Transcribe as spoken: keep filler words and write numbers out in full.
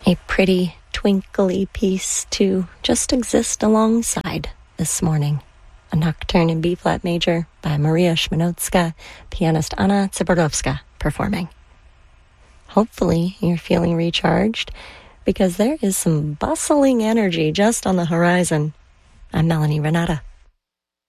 A pretty, twinkly piece to just exist alongside this morning. A Nocturne in B-flat major by Maria Szmanowska, pianist Anna Zaborowska performing. Hopefully you're feeling recharged, because there is some bustling energy just on the horizon. I'm Melanie Renata.